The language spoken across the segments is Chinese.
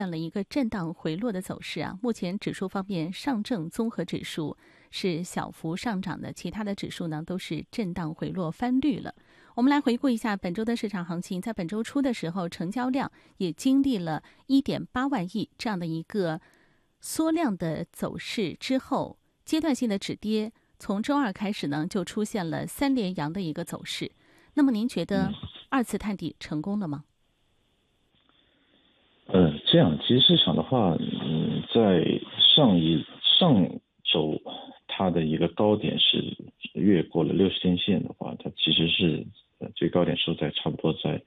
了一个震荡回落的走势啊。目前指数方面，上证综合指数是小幅上涨的，其他的指数呢都是震荡回落翻绿了。我们来回顾一下本周的市场行情，在本周初的时候，成交量也经历了1.8万亿这样的一个缩量的走势之后，阶段性的止跌，从周二开始呢就出现了3连阳的一个走势。那么您觉得二次探底成功了吗？ 这样，其实市场的话，在上周它的一个高点是越过了60天线的话，它其实是最高点收在差不多在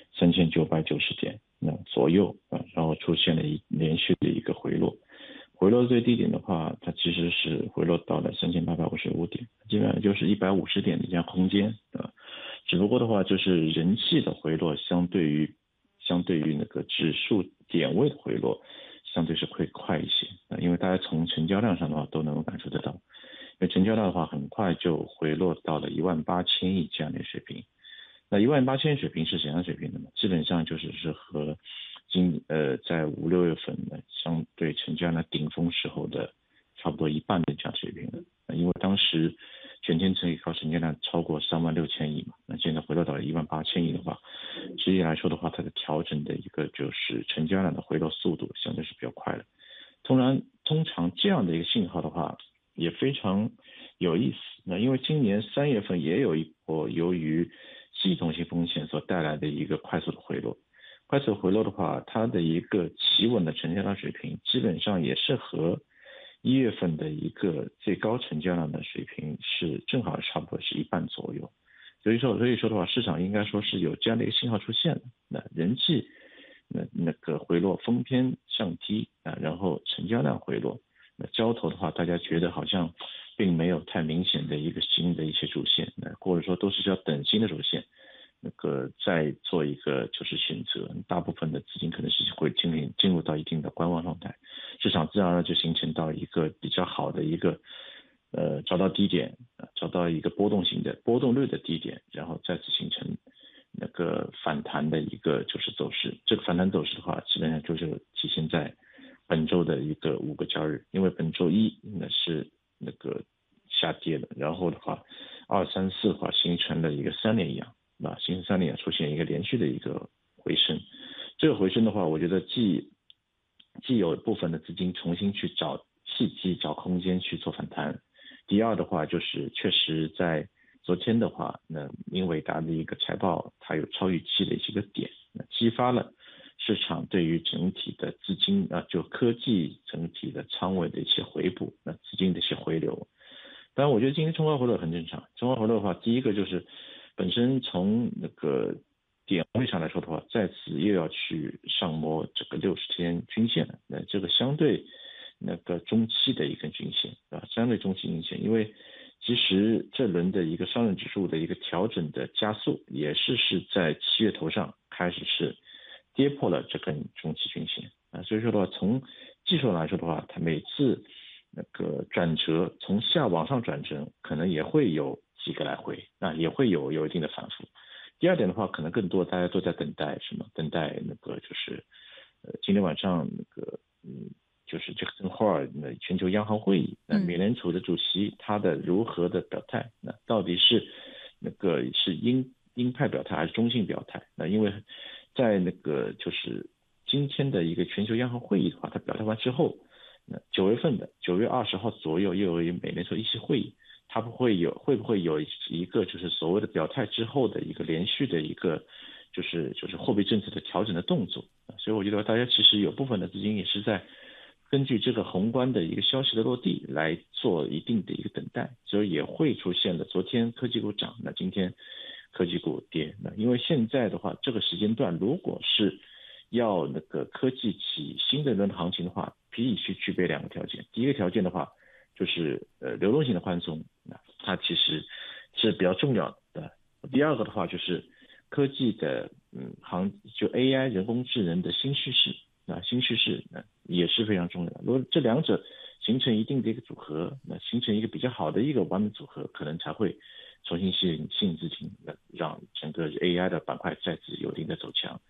3990点那左右然后出现了连续的一个回落。回落最低点的话，它其实是回落到了3855点，基本上就是150点的这样空间只不过的话，就是人气的回落相对于那个指数点位的回落，相对是会快一些因为大家从成交量上的话都能够感受得到，因为成交量的话很快就回落到了18000亿这样的水平。那18000亿水平是怎样水平的呢？基本上就是和在5、6月份呢相对成交量顶峰时候的差不多一半的这样水平了因为当时全天成交量超过36000亿嘛，那现在回落到18000亿的话，直接来说的话，它的调整的一个就是成交量的回落速度相对是比较快的。通常这样的一个信号的话也非常有意思。那因为今年3月份也有一波由于系统性风险所带来的一个快速的回落。快速回落的话，它的一个企稳的成交量水平基本上也是和1月份的一个最高成交量的水平是正好差不多是一半左右。所以说的话，市场应该说是有这样的一个信号出现的。那人气那个回落峰偏上低然后成交量回落。那交投的话，大家觉得好像并没有太明显的一个新的一些主线，或者说都是要等新的主线。那个再做一个就是选择，大部分的资金可能是会进入到一定的观望状态，市场自然而然就形成到一个比较好的一个找到低点，找到一个波动率的低点，然后再次形成那个反弹的一个就是走势。这个反弹走势的话，基本上就是体现在本周的一个5个交易日，因为本周一那是那个下跌的，然后的话2、3、4的话形成了一个3连阳。形成3连阳出现一个连续的一个回升。这个回升的话，我觉得既有部分的资金重新去找契机、找空间去做反弹。第二的话，就是确实在昨天的话，那英伟达的一个财报，它有超预期的一个点，激发了市场对于整体的资金就科技整体的仓位的一些回补，资金的一些回流。当然，我觉得今天冲高回落很正常。冲高回落的话，第一个就是本身从那个点位上来说的话，再次又要去上摸这个60天均线了。那这个相对那个中期的一根均线相对中期均线，因为其实这轮的一个上证指数的一个调整的加速，也是在7月头上开始是跌破了这根中期均线所以说的话，从技术来说的话，它每次那个转折从下往上转折，可能也会有几个来回也会有一定的反复。第二点的话，可能更多大家都在等待什么？等待那个就是今天晚上那个就是这个跟霍尔全球央行会议，美联储的主席他的如何的表态？那到底是那个是鹰派表态还是中性表态？那因为在那个就是今天的一个全球央行会议的话，他表态完之后，那9月份的9月20号左右又有一美联储议息会议，它会不会有一个就是所谓的表态之后的一个连续的一个就是货币政策的调整的动作？所以我觉得大家其实有部分的资金也是在根据这个宏观的一个消息的落地来做一定的一个等待，所以也会出现了昨天科技股涨，那今天科技股跌。那因为现在的话，这个时间段如果是要那个科技起新的一轮行情的话，必须具备2个条件。第一个条件的话，就是流动性的宽松，它其实是比较重要的。第二个的话就是科技的就 AI 人工智能的新趋势，新趋势也是非常重要的。如果这两者形成一定的一个组合，形成一个比较好的一个完美组合，可能才会重新吸引资金，让整个 AI 的板块再次有一定的走强。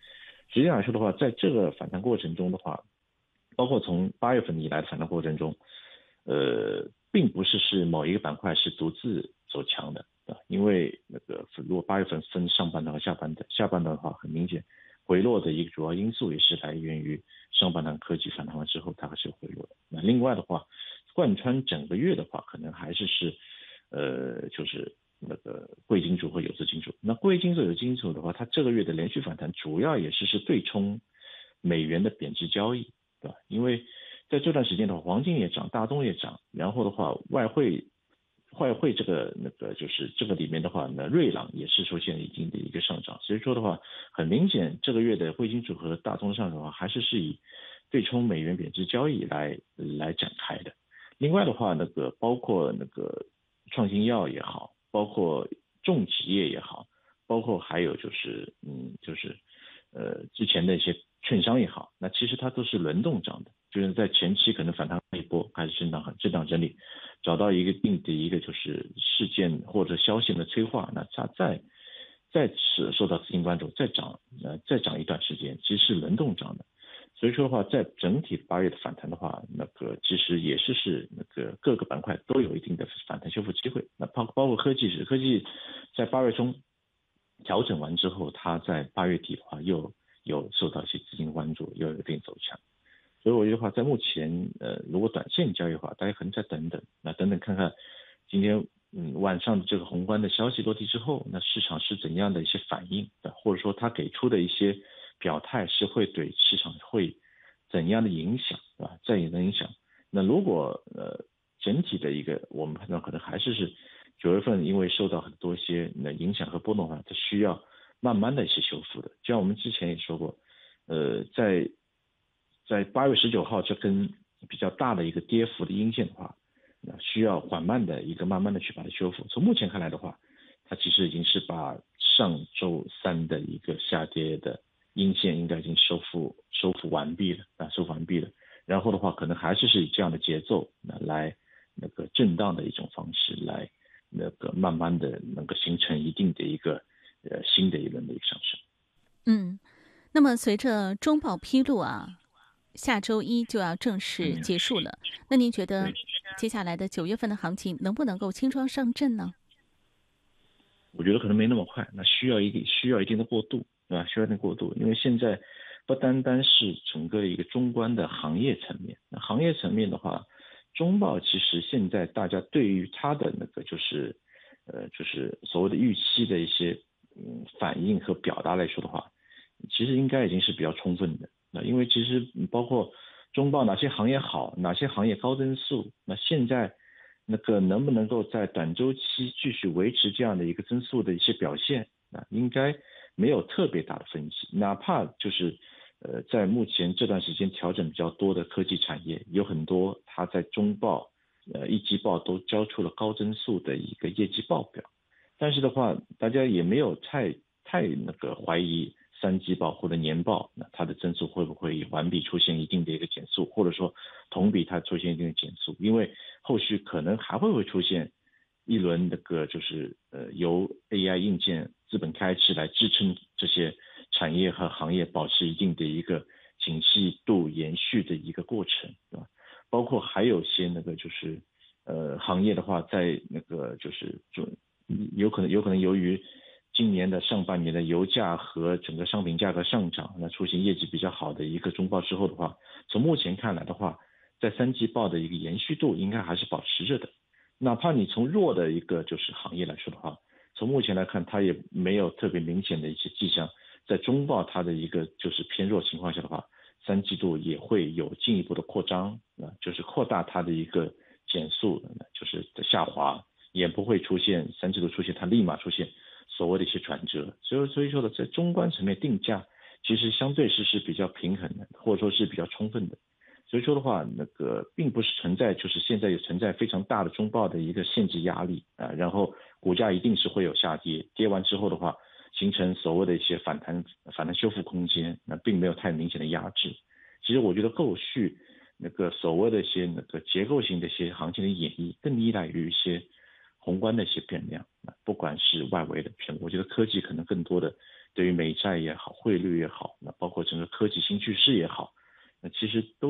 实际上来说的话，在这个反弹过程中的话，包括从8月份以来的反弹过程中，并不是某一个板块是独自走强的，对吧？因为那个如果8月份分上半段和下半段，下半段的话，很明显回落的一个主要因素也是来源于上半段科技反弹完之后，它还是有回落的。那另外的话，贯穿整个月的话，可能还是就是那个贵金属和有色金属。那贵金属、有色金属的话，它这个月的连续反弹，主要也是对冲美元的贬值交易，对吧？因为在这段时间的话，黄金也涨，大宗也涨，然后的话，外汇这个就是这个里面的话呢，瑞郎也是出现了一定的一个上涨，所以说的话，很明显这个月的贵金属和大宗上涨的话，还是以对冲美元贬值交易来展开的。另外的话，包括创新药也好，包括重企业也好，包括还有之前的一些券商也好，那其实它都是轮动涨的，就是在前期可能反弹一波，开始震荡整理，找到一个定的一个就是事件或者消息的催化，那它再次受到资金关注，再涨一段时间，其实是轮动涨的。所以说的话，在整体8月的反弹的话，其实也是各个板块都有一定的反弹修复机会。那包括科技在8月中调整完之后，它在8月底的话又有受到一些资金关注，又有一定走强。所以我觉得话，在目前如果短线交易的话，大家可能再等等，那等等看看今天晚上的这个宏观的消息落地之后，那市场是怎样的一些反应，或者说他给出的一些表态是会对市场会怎样的影响，对吧？怎样的影响？那如果整体的一个我们判断可能还是9月份因为受到很多一些影响和波动的话，它需要慢慢的一些修复的。就像我们之前也说过，在8月19号这根比较大的一个跌幅的阴线的话，那需要慢慢的去把它修复。从目前看来的话，它其实已经是把上周三的一个下跌的阴线应该已经收复完毕了。然后的话，可能还是以这样的节奏来震荡的一种方式来慢慢的能够形成一定的一个新的一轮的一个上升。 那么随着中报披露下周一就要正式结束了，那您觉得接下来的9月份的行情能不能够轻装上阵呢？ 我觉得可能没那么快，那需要一定的过渡，对吧？需要一定过渡，因为现在不单单是整个一个中观的行业层面，那行业层面的话，中报其实现在大家对于它的就是所谓的预期的一些反应和表达来说的话，其实应该已经是比较充分的。那因为其实包括中报哪些行业好，哪些行业高增速，那现在能不能够在短周期继续维持这样的一个增速的一些表现，应该没有特别大的分歧。哪怕就是在目前这段时间调整比较多的科技产业，有很多它在中报一季报都交出了高增速的一个业绩报表，但是的话，大家也没有太怀疑3季报或者年报，那它的增速会不会环比出现一定的一个减速，或者说同比它出现一定的减速？因为后续可能还会出现一轮就是由 AI 硬件资本开支来支撑这些产业和行业保持一定的一个景气度延续的一个过程，对吧？包括还有些就是行业的话，在有可能由于今年的上半年的油价和整个商品价格上涨，那出现业绩比较好的一个中报之后的话，从目前看来的话，在3季报的一个延续度应该还是保持着的。哪怕你从弱的一个就是行业来说的话，从目前来看，它也没有特别明显的一些迹象，在中报它的一个就是偏弱情况下的话，3季度也会有进一步的扩张，就是扩大它的一个减速，就是的下滑，也不会出现3季度出现它立马出现所谓的一些转折。所以说呢，在中观层面定价其实相对是比较平衡的，或者说是比较充分的。所以说的话，并不是就是现在有存在非常大的中报的一个限制压力然后股价一定是会有下跌，跌完之后的话，形成所谓的一些反弹修复空间，那并没有太明显的压制。其实我觉得后续所谓的一些结构性的一些行情的演绎，更依赖于一些宏观的一些变量，不管是外围的变量，我觉得科技可能更多的对于美债也好，汇率也好，那包括整个科技新趋势也好，那其实都